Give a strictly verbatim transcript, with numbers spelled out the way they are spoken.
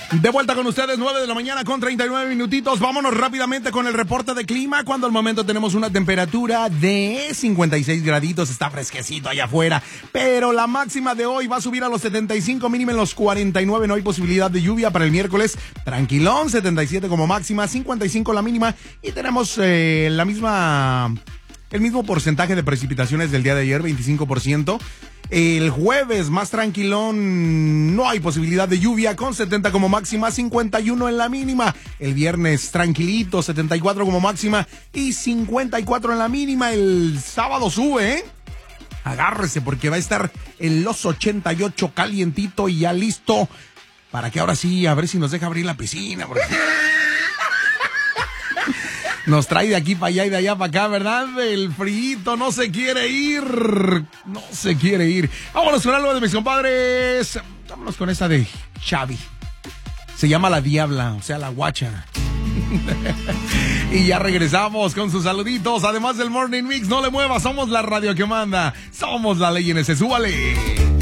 De vuelta con ustedes, nueve de la mañana con treinta y nueve minutitos. Vámonos rápidamente con el reporte de clima. Cuando al momento tenemos una temperatura de cincuenta y seis graditos. Está fresquecito allá afuera. Pero la máxima de hoy va a subir a los setenta y cinco, mínima en los cuarenta y nueve. No hay posibilidad de lluvia para el miércoles. Tranquilón, setenta y siete como máxima, cincuenta y cinco la mínima. Y tenemos eh, la misma... El mismo porcentaje de precipitaciones del día de ayer, veinticinco por ciento. El jueves, más tranquilón, no hay posibilidad de lluvia, con setenta como máxima, cincuenta y uno en la mínima. El viernes, tranquilito, setenta y cuatro como máxima y cincuenta y cuatro en la mínima. El sábado sube, ¿eh? Agárrese porque va a estar en los ochenta y ocho calientito y ya listo para que ahora sí, a ver si nos deja abrir la piscina. Porque... Nos trae de aquí para allá y de allá para acá, ¿verdad? El frío no se quiere ir. No se quiere ir. Vámonos con algo de mis compadres. Vámonos con esa de Xavi. Se llama La Diabla, o sea, la guacha. Y ya regresamos con sus saluditos. Además del Morning Mix, no le muevas. Somos la radio que manda. Somos la ley en ese. ¡Súbale!